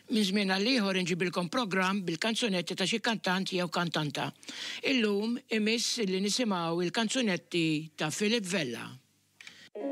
Minn żmien għal ieħor inġibilkom programm bil-kanzunetti ta' xi kantant jew kantanta. Illum imiss li nisimgħu il-kanzunetti ta' Filip Vella.